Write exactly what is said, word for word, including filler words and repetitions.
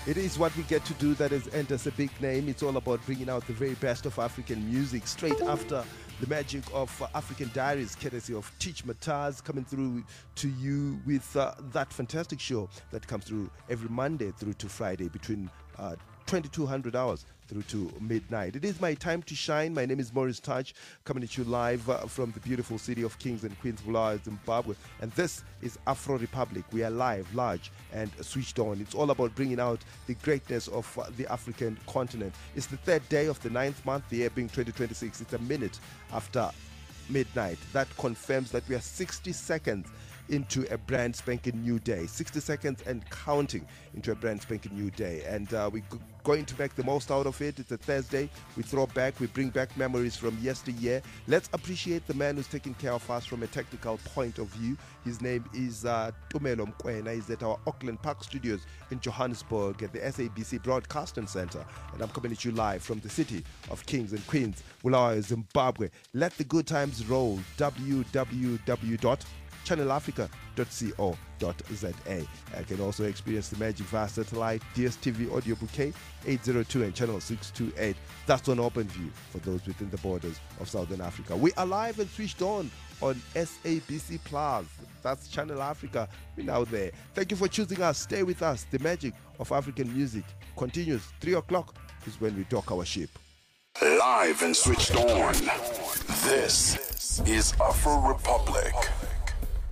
It is what we get to do that has earned us a big name. It's all about bringing out the very best of African music straight after the magic of uh, African Diaries, courtesy of Teach Mataz, coming through to you with uh, that fantastic show that comes through every Monday through to Friday between uh, twenty-two hundred hours through to midnight. It is my time to shine. My name is Maurice Touch, coming at you live uh, from the beautiful city of Kings and Queens, Bulawayo, Zimbabwe. And this is Afro Republic. We are live, large, and switched on. It's all about bringing out the greatness of uh, the African continent. It's the third day of the ninth month, the year being twenty twenty-six. It's a minute after midnight. That confirms that we are sixty seconds into a brand spanking new day. sixty seconds and counting into a brand spanking new day. And uh, we're g- going to make the most out of it. It's a Thursday. We throw back, we bring back memories from yesteryear. Let's appreciate the man who's taking care of us from a technical point of view. His name is uh, Tumelo Mkwena. He's at our Auckland Park Studios in Johannesburg at the S A B C Broadcasting Center. And I'm coming at you live from the city of Kings and Queens, Bulawayo, Zimbabwe. Let the good times roll. w w w dot channel africa dot co dot za. I can also experience the magic via satellite, D S T V audio bouquet eight oh two and channel six twenty-eight. That's on Open View for those within the borders of Southern Africa. We are live and switched on on S A B C Plus. That's Channel Africa. We're now there. Thank you for choosing us. Stay with us. The magic of African music continues. Three o'clock is when we dock our ship. Live and switched on. This is Afro Republic.